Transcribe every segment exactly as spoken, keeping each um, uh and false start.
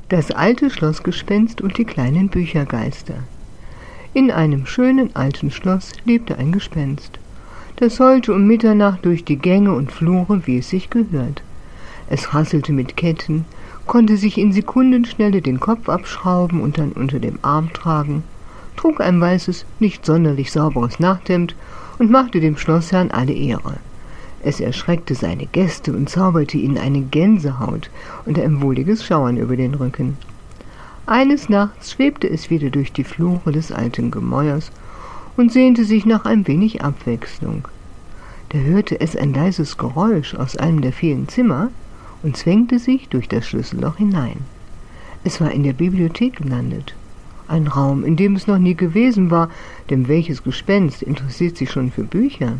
Das alte Schlossgespenst und die kleinen Büchergeister. In einem schönen alten Schloss lebte ein Gespenst. Das heulte um Mitternacht durch die Gänge und Flure, wie es sich gehört. Es rasselte mit Ketten, konnte sich in Sekundenschnelle den Kopf abschrauben und dann unter dem Arm tragen, trug ein weißes, nicht sonderlich sauberes Nachthemd und machte dem Schlossherrn alle Ehre. Es erschreckte seine Gäste und zauberte ihnen eine Gänsehaut und ein wohliges Schauern über den Rücken. Eines Nachts schwebte es wieder durch die Flure des alten Gemäuers und sehnte sich nach ein wenig Abwechslung. Da hörte es ein leises Geräusch aus einem der vielen Zimmer und zwängte sich durch das Schlüsselloch hinein. Es war in der Bibliothek gelandet. Ein Raum, in dem es noch nie gewesen war, denn welches Gespenst interessiert sich schon für Bücher?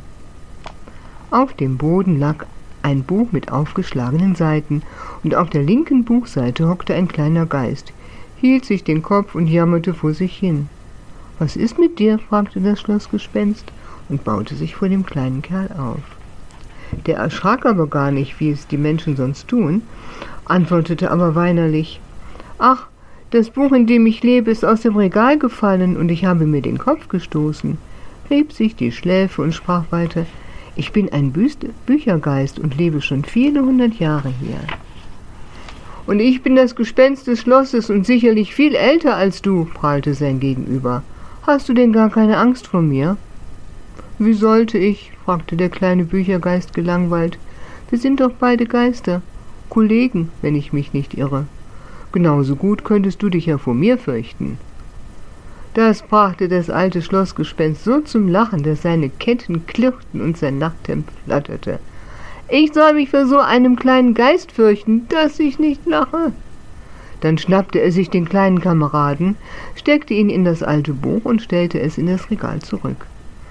Auf dem Boden lag ein Buch mit aufgeschlagenen Seiten, und auf der linken Buchseite hockte ein kleiner Geist, hielt sich den Kopf und jammerte vor sich hin. »Was ist mit dir?« fragte das Schlossgespenst und baute sich vor dem kleinen Kerl auf. Der erschrak aber gar nicht, wie es die Menschen sonst tun, antwortete aber weinerlich: »Ach, das Buch, in dem ich lebe, ist aus dem Regal gefallen und ich habe mir den Kopf gestoßen«, rieb sich die Schläfe und sprach weiter: »Ich bin ein Büste- Büchergeist und lebe schon viele hundert Jahre hier.« »Und ich bin das Gespenst des Schlosses und sicherlich viel älter als du«, prahlte sein Gegenüber. »Hast du denn gar keine Angst vor mir?« »Wie sollte ich?«, fragte der kleine Büchergeist gelangweilt. »Wir sind doch beide Geister, Kollegen, wenn ich mich nicht irre. Genauso gut könntest du dich ja vor mir fürchten.« Das brachte das alte Schlossgespenst so zum Lachen, dass seine Ketten klirrten und sein Nachthemd flatterte. »Ich soll mich vor so einem kleinen Geist fürchten, dass ich nicht lache.« Dann schnappte er sich den kleinen Kameraden, steckte ihn in das alte Buch und stellte es in das Regal zurück.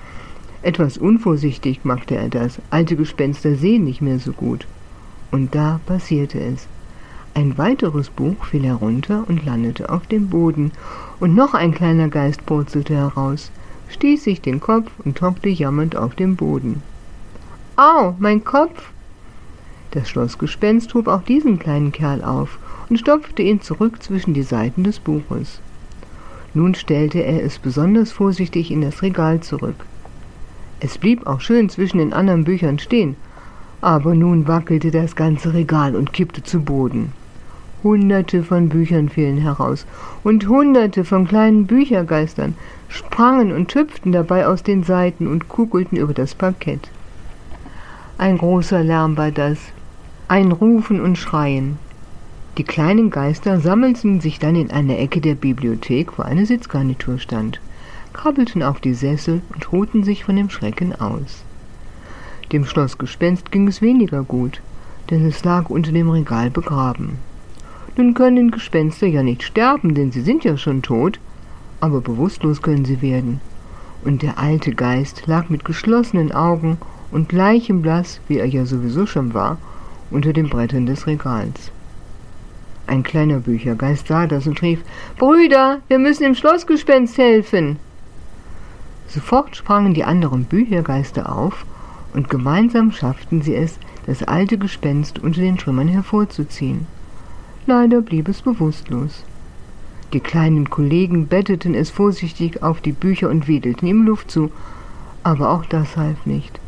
Etwas unvorsichtig machte er das. Alte Gespenster sehen nicht mehr so gut. Und da passierte es. Ein weiteres Buch fiel herunter und landete auf dem Boden, und noch ein kleiner Geist purzelte heraus, stieß sich den Kopf und hockte jammernd auf dem Boden. »Au, mein Kopf!« Das Schlossgespenst hob auch diesen kleinen Kerl auf und stopfte ihn zurück zwischen die Seiten des Buches. Nun stellte er es besonders vorsichtig in das Regal zurück. Es blieb auch schön zwischen den anderen Büchern stehen, aber nun wackelte das ganze Regal und kippte zu Boden. Hunderte von Büchern fielen heraus, und hunderte von kleinen Büchergeistern sprangen und hüpften dabei aus den Seiten und kugelten über das Parkett. Ein großer Lärm war das, ein Rufen und Schreien. Die kleinen Geister sammelten sich dann in einer Ecke der Bibliothek, wo eine Sitzgarnitur stand, krabbelten auf die Sessel und ruhten sich von dem Schrecken aus. Dem Schlossgespenst ging es weniger gut, denn es lag unter dem Regal begraben. Nun können Gespenster ja nicht sterben, denn sie sind ja schon tot, aber bewusstlos können sie werden. Und der alte Geist lag mit geschlossenen Augen und leichenblass, wie er ja sowieso schon war, unter den Brettern des Regals. Ein kleiner Büchergeist sah das und rief: »Brüder, wir müssen dem Schlossgespenst helfen!« Sofort sprangen die anderen Büchergeister auf, und gemeinsam schafften sie es, das alte Gespenst unter den Trümmern hervorzuziehen. Leider blieb es bewusstlos. Die kleinen Kollegen betteten es vorsichtig auf die Bücher und wedelten ihm Luft zu, aber auch das half nicht.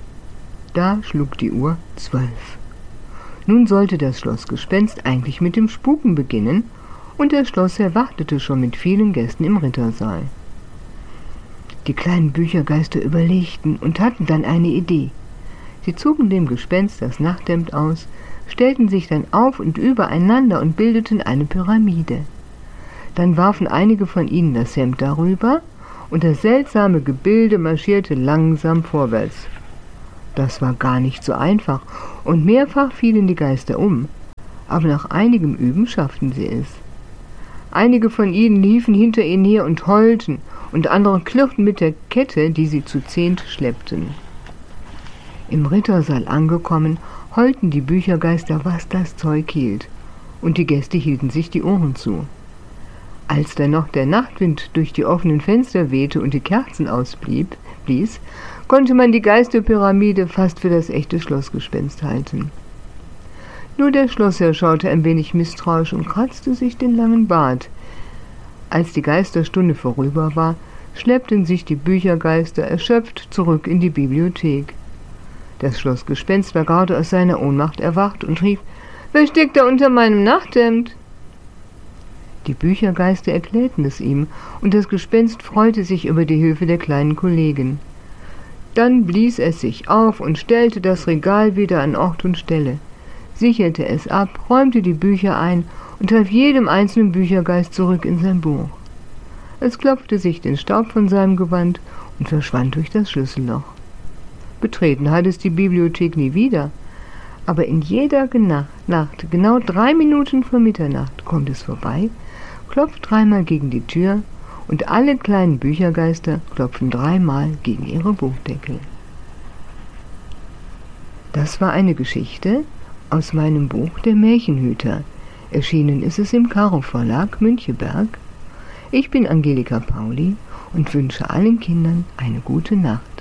Da schlug die Uhr zwölf. Nun sollte das Schlossgespenst eigentlich mit dem Spuken beginnen, und der Schlossherr wartete schon mit vielen Gästen im Rittersaal. Die kleinen Büchergeister überlegten und hatten dann eine Idee. Sie zogen dem Gespenst das Nachthemd aus, stellten sich dann auf und übereinander und bildeten eine Pyramide. Dann warfen einige von ihnen das Hemd darüber, und das seltsame Gebilde marschierte langsam vorwärts. Das war gar nicht so einfach, und mehrfach fielen die Geister um, aber nach einigem Üben schafften sie es. Einige von ihnen liefen hinter ihnen her und heulten, und andere klirrten mit der Kette, die sie zu zehnt schleppten. Im Rittersaal angekommen, heulten die Büchergeister, was das Zeug hielt, und die Gäste hielten sich die Ohren zu. Als dann noch der Nachtwind durch die offenen Fenster wehte und die Kerzen ausblieb, blies, konnte man die Geisterpyramide fast für das echte Schlossgespenst halten. Nur der Schlossherr schaute ein wenig misstrauisch und kratzte sich den langen Bart. Als die Geisterstunde vorüber war, schleppten sich die Büchergeister erschöpft zurück in die Bibliothek. Das Schlossgespenst war gerade aus seiner Ohnmacht erwacht und rief: »Wer steckt da unter meinem Nachthemd?« Die Büchergeister erklärten es ihm, und das Gespenst freute sich über die Hilfe der kleinen Kollegen. Dann blies es sich auf und stellte das Regal wieder an Ort und Stelle, sicherte es ab, räumte die Bücher ein und half jedem einzelnen Büchergeist zurück in sein Buch. Es klopfte sich den Staub von seinem Gewand und verschwand durch das Schlüsselloch. Betreten hat es die Bibliothek nie wieder, aber in jeder Nacht, genau drei Minuten vor Mitternacht, kommt es vorbei, klopft dreimal gegen die Tür und alle kleinen Büchergeister klopfen dreimal gegen ihre Buchdeckel. Das war eine Geschichte aus meinem Buch Der Märchenhüter. Erschienen ist es im Karo Verlag Müncheberg. Ich bin Angelika Pauli und wünsche allen Kindern eine gute Nacht.